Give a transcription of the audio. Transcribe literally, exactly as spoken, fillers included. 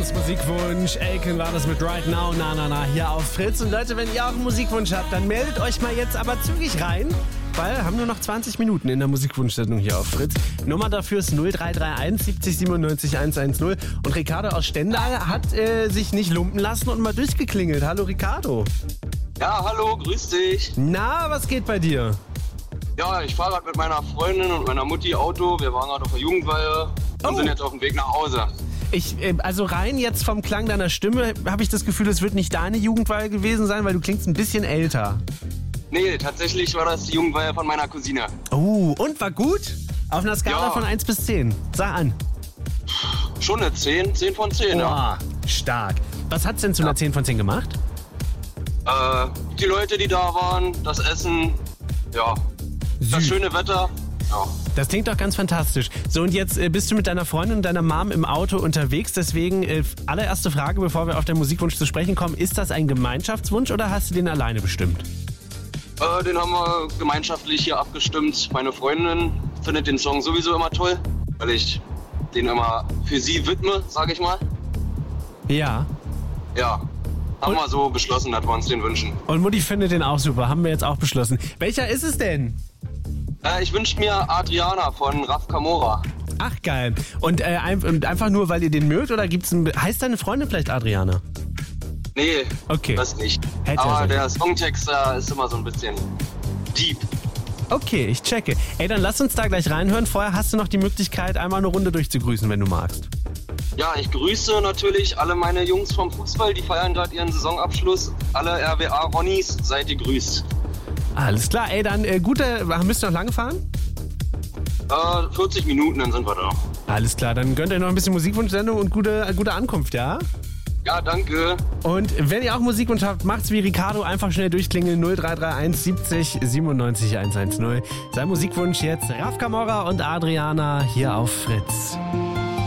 Adrianas Musikwunsch. Elken war das mit Right Now, na na na, hier auf Fritz. Und Leute, wenn ihr auch einen Musikwunsch habt, dann meldet euch mal jetzt aber zügig rein, weil wir haben nur noch zwanzig Minuten in der Musikwunschsendung hier auf Fritz. Nummer dafür ist null drei drei eins siebzig siebenundneunzig hundertzehn. Und Ricardo aus Stendal hat äh, sich nicht lumpen lassen und mal durchgeklingelt. Hallo Ricardo. Ja, hallo, grüß dich. Na, was geht bei dir? Ja, ich fahre gerade mit meiner Freundin und meiner Mutti Auto. Wir waren gerade auf der Jugendweihe und Oh. sind jetzt auf dem Weg nach Hause. Ich, äh, also rein jetzt vom Klang deiner Stimme habe ich das Gefühl, es wird nicht deine Jugendweihe gewesen sein, weil du klingst ein bisschen älter. Nee, tatsächlich war das die Jugendweihe von meiner Cousine. Oh, und war gut? Auf einer Skala Ja. von eins bis zehn. Sag an. Schon eine zehn, zehn von zehn, ja. Boah, stark. Was hat's denn zu Ja. einer zehn von zehn gemacht? Äh, die Leute, die da waren, das Essen, ja, das Süß. schöne Wetter, ja. Das klingt doch ganz fantastisch. So, und jetzt äh, bist du mit deiner Freundin und deiner Mom im Auto unterwegs. Deswegen äh, allererste Frage, bevor wir auf den Musikwunsch zu sprechen kommen. Ist das ein Gemeinschaftswunsch oder hast du den alleine bestimmt? Äh, den haben wir gemeinschaftlich hier abgestimmt. Meine Freundin findet den Song sowieso immer toll, weil ich den immer für sie widme, sag ich mal. Ja. Ja, haben Und- wir so beschlossen, dass wir uns den wünschen. Und Mutti findet den auch super. Haben wir jetzt auch beschlossen. Welcher ist es denn? Äh, ich wünsche mir Adriana von Raf Camora. Ach, geil. Und äh, ein, und einfach nur, weil ihr den mögt? Oder gibt's ein, heißt deine Freundin vielleicht Adriana? Nee, Okay. das nicht. Hätte Aber sein. der Songtext äh, ist immer so ein bisschen deep. Okay, ich checke. Ey, dann lass uns da gleich reinhören. Vorher hast du noch die Möglichkeit, einmal eine Runde durchzugrüßen, wenn du magst. Ja, ich grüße natürlich alle meine Jungs vom Fußball, die feiern gerade ihren Saisonabschluss. Alle R W A-Ronnies, seid ihr grüßt. Alles klar, ey, dann äh, gute... Müsst ihr noch lange fahren? Äh, vierzig Minuten, dann sind wir da. Alles klar, dann gönnt euch noch ein bisschen Musikwunschsendung und gute, äh, gute Ankunft, ja? Ja, danke. Und wenn ihr auch Musikwunsch habt, macht's wie Ricardo, einfach schnell durchklingeln. null drei drei eins siebzig siebenundneunzig hundertzehn. Sein Musikwunsch jetzt Raf Camora und Adriana hier auf Fritz.